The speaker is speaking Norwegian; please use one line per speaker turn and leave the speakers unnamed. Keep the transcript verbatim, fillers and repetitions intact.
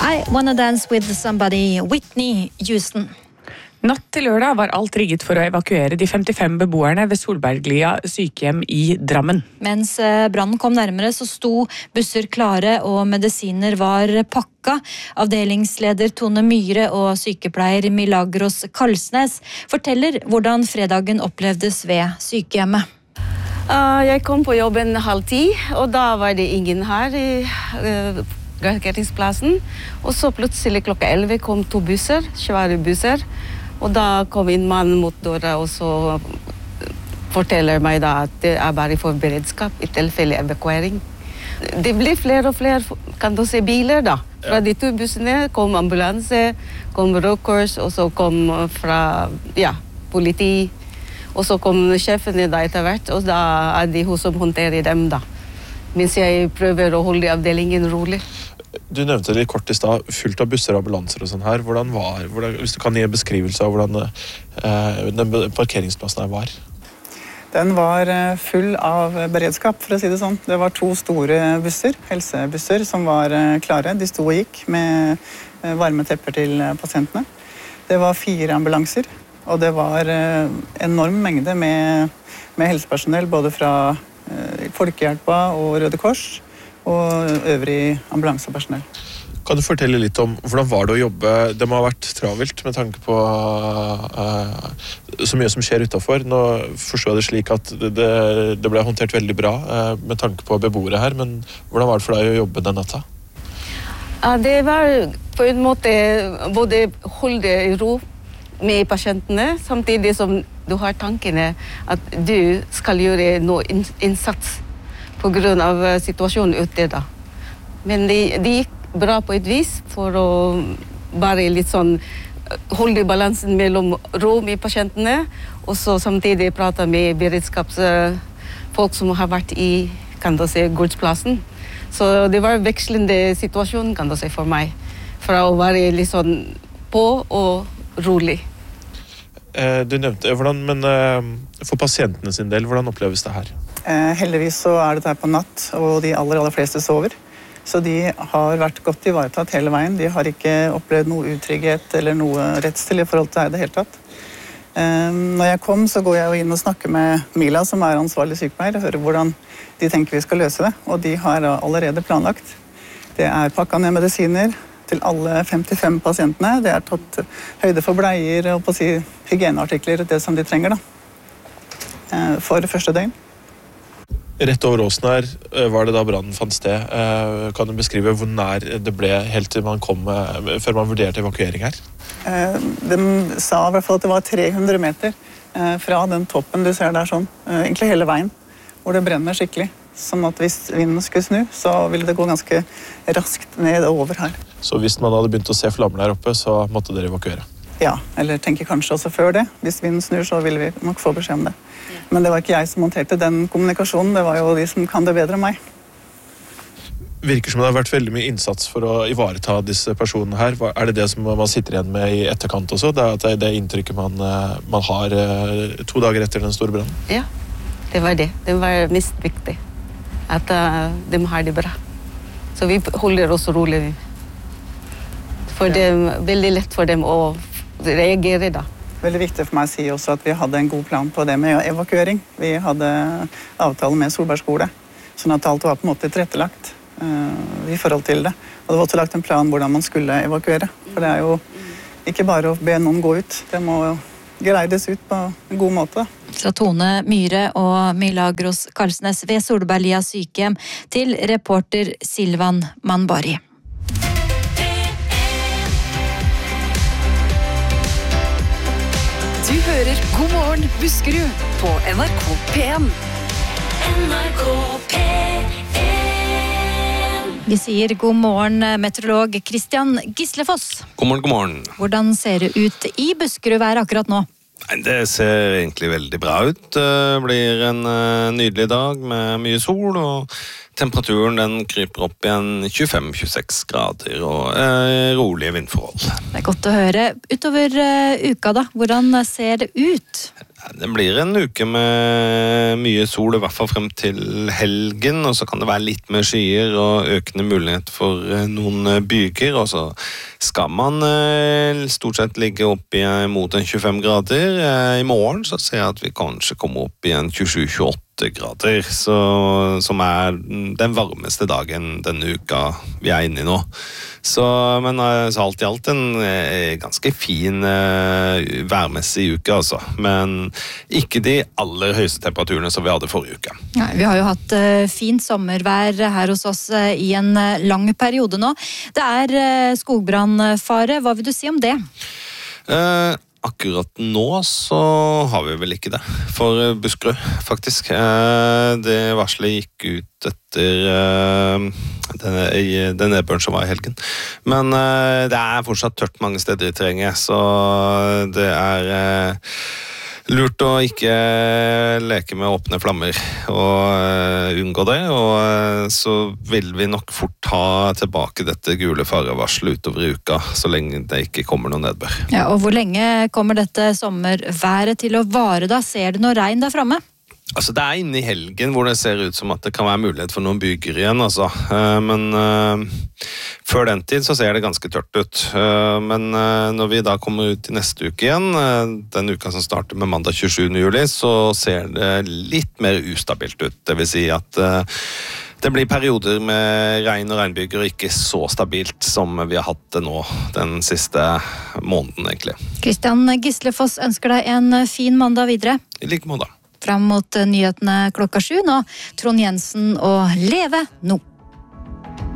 I Wanna Dance With Somebody, Whitney Houston.
Natt til lørdag var alt rigget for å evakuere de femtifem beboerne ved Solberglia sykehjem i Drammen.
Mens brannen kom nærmere, så sto busser klare og medisiner var pakka. Avdelingsleder Tone Myhre og sykepleier Milagros Kalsnes forteller hvordan fredagen opplevdes ved sykehjemmet.
Uh, jeg kom på jobben halv ti, og da var det ingen her i uh, parkeringsplassen. Og så plutselig klokka elleve kom to busser, svære busser. Og da kom en mann mot døra og så forteller meg da at det er bare for beredskap i tilfelle evakuering. Det blir flere og flere, kan du se, biler da. Fra de to bussene kom ambulanse, kom Røde Kors, og så kom fra ja, politi. Og så kom sjefene da etter hvert, og da er det hun som håndterer dem da. Mens jeg prøver å holde avdelingen rolig.
Du nevnte litt kort i stad, fullt av busser og ambulanser og sånn her. Hvordan var, hvordan, hvis du kan gi en beskrivelse av hvordan eh, den parkeringsplassen her var?
Den var full av beredskap, for å si det sånn. Det var to store busser, helsebusser, som var klare. De sto og gikk med varme tepper til pasientene. Det var fire ambulanser, og det var enorm mengde med, med helsepersonell, både fra eh, Folkehjelpa og Røde Kors, og øvrig ambulansepersonell.
Kan du fortelle litt om hvordan var det å jobbe? Det må ha vært travelt med tanke på uh, så mye som skjer utenfor. Nå forstår jeg det slik at det, det ble håndtert veldig bra uh, med tanke på beboere her, men hvordan var det for deg å jobbe den natta?
Ja, det var på en måte både holde i ro med pasientene, samtidig som du har tankene at du skal gjøre noe innsats på grunn av situasjonen ute da. Men det, det gikk bra på et vis for å bare litt sånn holde balansen mellom ro med pasientene, og så samtidig prate med beredskapsfolk som har vært i, kan du si, gårdsplassen. Så det var en vekslende situasjon, kan du si, for meg. Fra å være litt sånn på og rolig.
Eh, du nevnte, hvordan, men eh, for pasientene sin del, hvordan oppleves det her?
Eh, heldigvis så er det her på natt, og de aller, aller fleste sover. Så de har vært godt ivaretatt hele veien. De har ikke opplevd noe utrygghet eller noe redsel i forhold til det hele tatt. Eh, når jeg kom, så går jeg jo inn og snakker med Mila, som er ansvarlig sykepleier, og hører hvordan de tenker vi skal løse det. Og de har allerede planlagt. Det er pakket ned medisiner til alle femtifem pasientene. Det er tatt høyde for bleier og på å si hygieneartikler, det som de trenger da, eh, for første døgn.
Rett over åsen her var det da brannen fant sted. Kan du beskrive hvor nær det ble helt til man kom, før man vurderte evakuering her?
De sa i hvert fall at det var tre hundre meter fra den toppen du ser der sånn, egentlig hele veien, hvor det brenner skikkelig. Sånn at hvis vinden skulle snu, så ville det gå ganske raskt ned over her.
Så hvis man hadde begynt å se flammer der oppe, så måtte dere evakuere?
Ja, eller tenker kanskje også før det. Hvis vinden snur, så ville vi nok få beskjed om det. Men det var ikke jeg som monterte den kommunikasjonen, det var jo de som kan det bedre enn meg.
Virker som det har vært veldig mye innsats for å ivareta disse personene her. Er det det som man sitter igjen med i etterkant også? Det er det inntrykket man, man har to dager etter den store brannen?
Ja, det var det. Det var mest viktig. At uh, de har det bra. Så vi holder oss rolig. For det er veldig lett for dem å reagere da.
Veldig viktig for meg å si også at vi hadde en god plan på det med evakuering. Vi hadde avtale med Solberg skole, sånn at alt var på en måte tilrettelagt uh, i forhold til det. Og det var også lagt en plan hvordan man skulle evakuere. For det er jo ikke bare å be noen gå ut, det må greides ut på en god måte.
Fra Tone Myhre og Milagros Kalsnes ved Solberglia sykehjem til reporter Silvan Manbari.
Du hører God morgen Buskerud på N R K P en.
N R K P en. Vi sier god morgen, meteorolog Christian Gislefoss.
God morgen, god morgen.
Hvordan ser det ut i Buskerud vær akkurat nå?
Det ser egentlig veldig bra ut. Det blir en nydelig dag med mye sol, og temperaturen den kryper opp igjen tjuefem til tjueseks grader og eh, rolige vindforhold.
Det er godt å høre. Utover uh, uka da, hvordan ser det ut?
Det blir en uke med mye sol, i hvert fall frem til helgen, og så kan det være litt mer skyer og økende mulighet for noen byger, og så skal man stort sett ligge opp i, mot en tjuefem grader. I morgen så ser jeg at vi kanskje kommer opp i en tjuesju til tjueåtte grader, så, som er den varmeste dagen denne uka vi er inne i nå. Så, men så alt i alt en ganske fin værmessig uke, altså. Men ikke de aller høyeste temperaturene som vi hadde forrige uke.
Nei, vi har jo hatt uh, fint sommervær her hos oss uh, i en uh, lang periode nå. Det er uh, skogbrannfare. Hva vil du si om det?
Uh, Akkurat nå så har vi vel ikke det for Buskerud, faktisk. Det varselet gikk ut etter den nedbøren som var i helgen. Men det er fortsatt tørt mange steder i terrenget, så det er lurt å ikke leke med åpne flammer og unngå det, og så vil vi nok fort ta tilbake dette gule farevarselet utover i uka, så lenge det ikke kommer noen nedbør.
Ja, og hvor lenge kommer dette sommerværet til å vare da? Ser du noe regn der fremme?
Altså, det er inne i helgen hvor det ser ut som at det kan være mulighet for noen byger igjen, altså. Men uh, før den tid så ser det ganske tørt ut. Uh, men uh, når vi da kommer ut i neste uke igjen, uh, den uka som starter med mandag tjuesjuende juli, så ser det litt mer ustabilt ut. Det vil si at uh, det blir perioder med regn og regnbyger, og ikke så stabilt som vi har hatt det nå den siste måneden, egentlig.
Kristian Gislefoss ønsker deg en fin mandag videre.
I like måte.
Fram mot nyhetene klokka sju nå, Trond Jensen og Leve nå.